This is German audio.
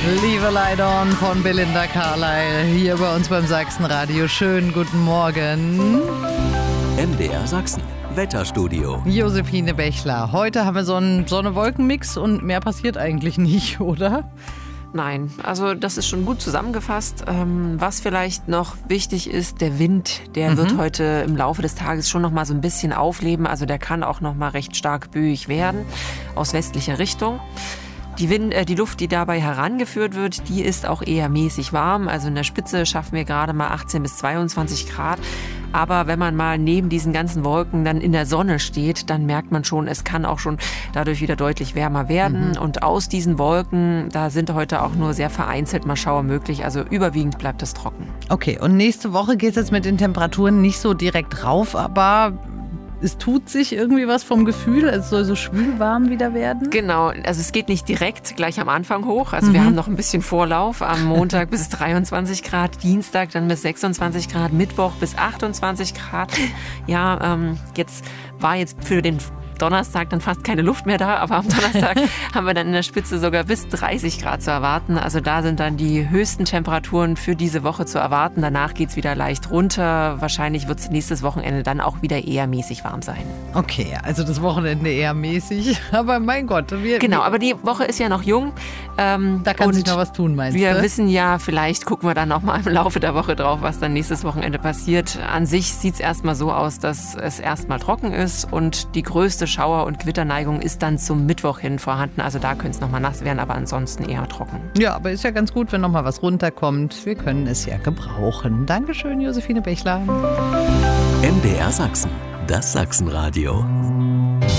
Leave a Light On von Belinda Carlisle hier bei uns beim Sachsenradio. Schönen guten Morgen. MDR Sachsen, Wetterstudio. Josephine Bechler. Heute haben wir so einen Sonne-Wolken-Mix und mehr passiert eigentlich nicht, oder? Nein, also das ist schon gut zusammengefasst. Was vielleicht noch wichtig ist, der Wind, der wird heute im Laufe des Tages schon noch mal so ein bisschen aufleben. Also der kann auch noch mal recht stark böig werden aus westlicher Richtung. Die Luft, die dabei herangeführt wird, die ist auch eher mäßig warm. Also in der Spitze schaffen wir gerade mal 18 bis 22 Grad. Aber wenn man mal neben diesen ganzen Wolken dann in der Sonne steht, dann merkt man schon, es kann auch schon dadurch wieder deutlich wärmer werden. Und aus diesen Wolken, da sind heute auch nur sehr vereinzelt mal Schauer möglich. Also überwiegend bleibt es trocken. Okay, und nächste Woche geht es jetzt mit den Temperaturen nicht so direkt rauf, aber es tut sich irgendwie was vom Gefühl, es soll so schwül warm wieder werden? Genau, also es geht nicht direkt gleich am Anfang hoch. Also wir haben noch ein bisschen Vorlauf. Am Montag bis 23 Grad, Dienstag dann bis 26 Grad, Mittwoch bis 28 Grad. Ja, jetzt für den Donnerstag dann fast keine Luft mehr da, aber am Donnerstag haben wir dann in der Spitze sogar bis 30 Grad zu erwarten. Also da sind dann die höchsten Temperaturen für diese Woche zu erwarten. Danach geht's wieder leicht runter. Wahrscheinlich wird es nächstes Wochenende dann auch wieder eher mäßig warm sein. Okay, also das Wochenende eher mäßig, aber mein Gott. Genau, aber die Woche ist ja noch jung. Da kann sich noch was tun, meinst du? Wir wissen ja, vielleicht gucken wir dann noch mal im Laufe der Woche drauf, was dann nächstes Wochenende passiert. An sich sieht es erstmal so aus, dass es erstmal trocken ist und die größte Schauer- und Gewitterneigung ist dann zum Mittwoch hin vorhanden. Also da könnte es nochmal nass werden, aber ansonsten eher trocken. Ja, aber ist ja ganz gut, wenn nochmal was runterkommt. Wir können es ja gebrauchen. Dankeschön, Josephine Bechler. MDR Sachsen, das Sachsenradio.